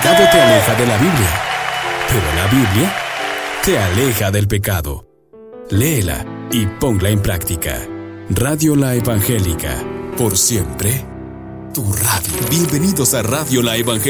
pecado te aleja de la Biblia, pero la Biblia te aleja del pecado. Léela y ponla en práctica. Radio La Evangélica, por siempre, tu radio. Bienvenidos a Radio La Evangélica.